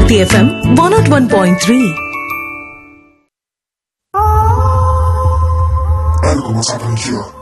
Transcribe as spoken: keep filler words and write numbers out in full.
Shakti F M one oh one point three. Algo más aprendió.